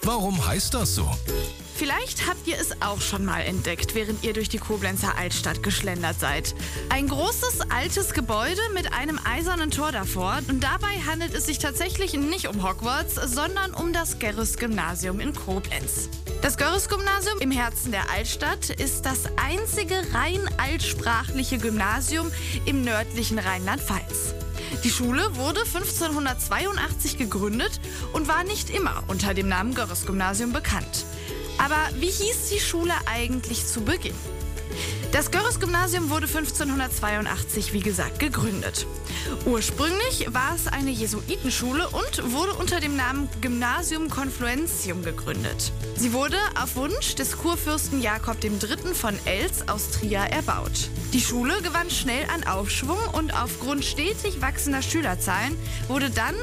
Warum heißt das so? Vielleicht habt ihr es auch schon mal entdeckt, während ihr durch die Koblenzer Altstadt geschlendert seid. Ein großes, altes Gebäude mit einem eisernen Tor davor. Und dabei handelt es sich tatsächlich nicht um Hogwarts, sondern um das Görres-Gymnasium in Koblenz. Das Görres-Gymnasium im Herzen der Altstadt ist das einzige rein altsprachliche Gymnasium im nördlichen Rheinland-Pfalz. Die Schule wurde 1582 gegründet und war nicht immer unter dem Namen Görres-Gymnasium bekannt. Aber wie hieß die Schule eigentlich zu Beginn? Das Görres-Gymnasium wurde 1582, wie gesagt, gegründet. Ursprünglich war es eine Jesuitenschule und wurde unter dem Namen Gymnasium Confluentium gegründet. Sie wurde auf Wunsch des Kurfürsten Jakob III. Von Eltz aus Trier erbaut. Die Schule gewann schnell an Aufschwung und aufgrund stetig wachsender Schülerzahlen wurde dann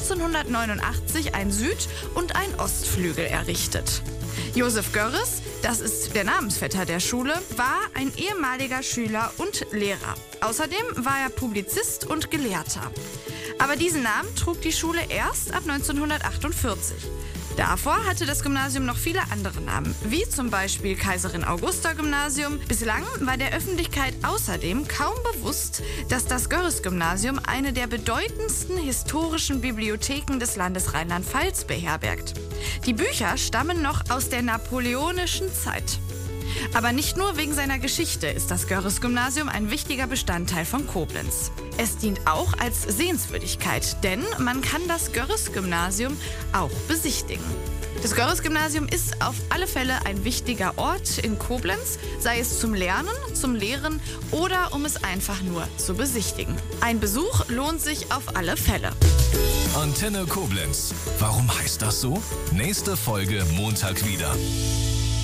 1589 ein Süd- und ein Ostflügel errichtet. Josef Görres, das ist der Namensvetter der Schule, war ein ehemaliger Schüler und Lehrer. Außerdem war er Publizist und Gelehrter. Aber diesen Namen trug die Schule erst ab 1948. Davor hatte das Gymnasium noch viele andere Namen, wie zum Beispiel Kaiserin-Augusta-Gymnasium. Bislang war der Öffentlichkeit außerdem kaum bewusst, dass das Görres-Gymnasium eine der bedeutendsten historischen Bibliotheken des Landes Rheinland-Pfalz beherbergt. Die Bücher stammen noch aus der napoleonischen Zeit. Aber nicht nur wegen seiner Geschichte ist das Görres-Gymnasium ein wichtiger Bestandteil von Koblenz. Es dient auch als Sehenswürdigkeit, denn man kann das Görres-Gymnasium auch besichtigen. Das Görres-Gymnasium ist auf alle Fälle ein wichtiger Ort in Koblenz, sei es zum Lernen, zum Lehren oder um es einfach nur zu besichtigen. Ein Besuch lohnt sich auf alle Fälle. Antenne Koblenz. Warum heißt das so? Nächste Folge Montag wieder.